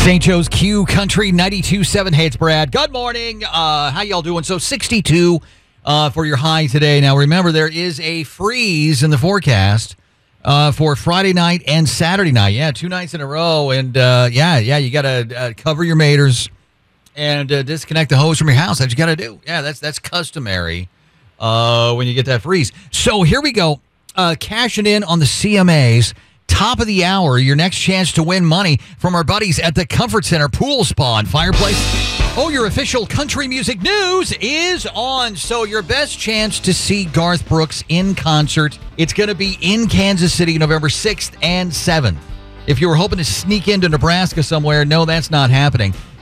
St. Joe's Q Country 92.7. Hey, it's Brad. Good morning. How y'all doing? So 62 for your high today. Now, remember, there is a freeze in the forecast for Friday night and Saturday night. Yeah, 2 nights in a row. And, you got to cover your maters and disconnect the hose from your house. That's what you got to do. Yeah, that's customary when you get that freeze. So here we go. Cashing in on the CMAs. Top of the hour, your next chance to win money from our buddies at the Comfort Center Pool Spa and Fireplace. Oh, your official country music news is on. So your best chance to see Garth Brooks in concert, it's going to be in Kansas City, November 6th and 7th. If you were hoping to sneak into Nebraska somewhere, no, that's not happening.